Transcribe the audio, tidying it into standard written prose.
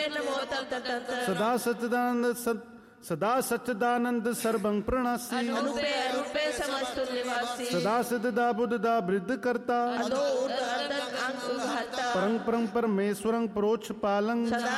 नमो तम तम सदा सच्चिदानंद सर्वं प्रणासी अनुपे अरूपे समस्तुल्यवासी सदा सिद्धदा बुद्धदा वृद्ध करता अधो ऊर्ध्व अधः अंग उद्धाता परं परं परमेश्वरं प्रोच्छ पालं सदा